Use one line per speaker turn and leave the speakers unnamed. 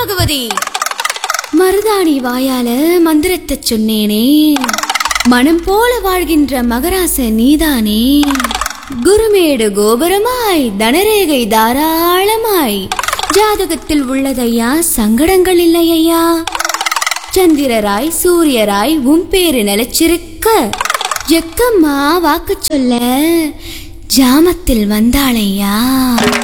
பகவதி. மருதாணி வாயால மந்திரத்தை சொன்னேனே, மனம் போல வாழ்கின்ற மகராச நீதானே. குருமேடு கோபுரமாய் தனரேகை தாராளமாய் ஜாதகத்தில் உள்ளதையா, சங்கடங்கள் இல்லையா. சந்திரராய் சூரியராய் உன் பேரு நிலைச்சிருக்க, ஜக்கம்மா வாக்கு சொல்ல ஜாமத்தில் வந்தாளையா.